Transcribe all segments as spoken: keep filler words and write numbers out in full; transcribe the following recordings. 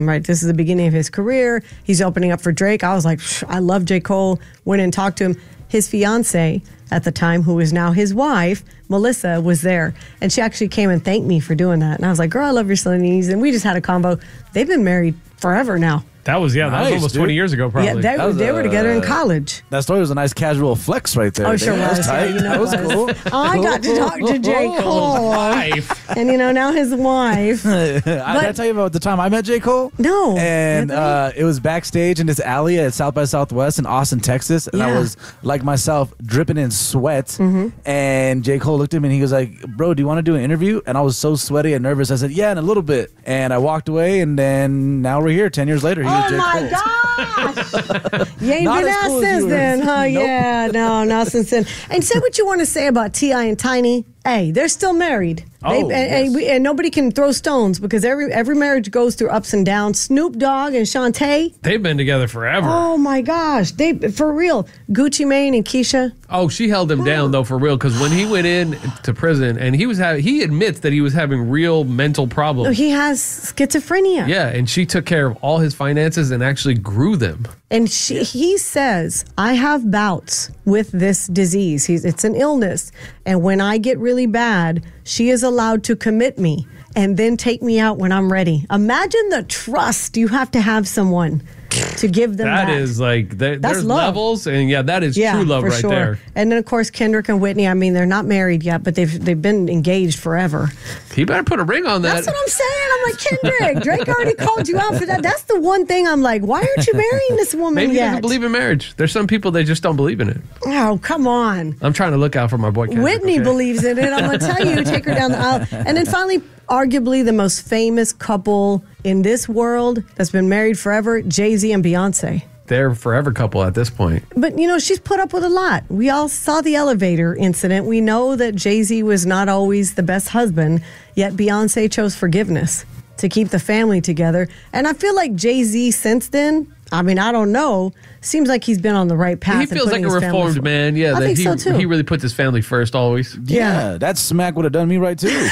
Right, this is the beginning of his career. He's opening up for Drake. I was like, I love J. Cole. Went and talked to him. His fiance at the time, who is now his wife, Melissa, was there. And she actually came and thanked me for doing that. And I was like, girl, I love your Sonny's. And we just had a combo. They've been married forever now. That was, yeah, nice, that was almost dude. twenty years ago, probably. Yeah, they, was, they were together uh, in college. That story was a nice casual flex right there. Oh, sure That was. tight. Yeah, you know That was it was. cool. I got to talk to J. Cole. Wife. And, you know, now his wife. I, did I tell you about the time I met J. Cole? No. And uh, it was backstage in this alley at South by Southwest in Austin, Texas. And I Yeah. was, like myself, dripping in sweat. Mm-hmm. And J. Cole looked at me and he was like, bro, do you want to do an interview? And I was so sweaty and nervous. I said, yeah, in a little bit. And I walked away. And then now we're here ten years later. He was Oh, J. my Cole. gosh. You ain't Not been as asked cool as since you were. then, huh? Nope. Yeah, no, not since then. And say what you want to say about T I and Tiny. Hey, they're still married. They, Oh, and, and, yes. we, and nobody can throw stones because every every marriage goes through ups and downs. Snoop Dogg and Shantae. They've been together forever. Oh my gosh, they for real. Gucci Mane and Keisha. Oh, she held him down though for real because when he went in to prison and he was having, he admits that he was having real mental problems. He has schizophrenia. Yeah, and she took care of all his finances and actually grew them. And she, he says, I have bouts with this disease. He's, it's an illness. And when I get really bad, she is allowed to commit me and then take me out when I'm ready. Imagine the trust you have to have someone to give them that. That is like, there, That's there's love. levels, and yeah, that is Yeah, true love for right sure. there. And then, of course, Kendrick and Whitney, I mean, they're not married yet, but they've they've been engaged forever. He better put a ring on that. That's what I'm saying. I'm like, Kendrick, Drake already called you out for that. That's the one thing I'm like, why aren't you marrying this woman Maybe he yet? doesn't believe in marriage. There's some people they just don't believe in it. Oh, come on. I'm trying to look out for my boy Kendrick. Whitney okay? believes in it. I'm going to tell you, take her down the aisle. And then finally, arguably the most famous couple in this world that's been married forever, Jay-Z and Beyonce. They're a forever couple at this point. But, you know, she's put up with a lot. We all saw the elevator incident. We know that Jay-Z was not always the best husband, yet Beyonce chose forgiveness to keep the family together. And I feel like Jay-Z since then, I mean, I don't know, seems like he's been on the right path. He in feels like putting a his family reformed first. man. Yeah, I that think he, so, too. he really puts his family first always. Yeah, that smack would have done me right too.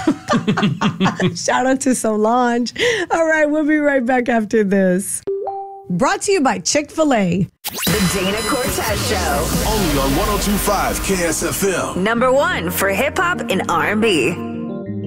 Shout out to Solange. All right, we'll be right back after this. Brought to you by Chick-fil-A. The Dana Cortez Show. Only on one oh two point five K S F M. Number one for hip hop and R and B.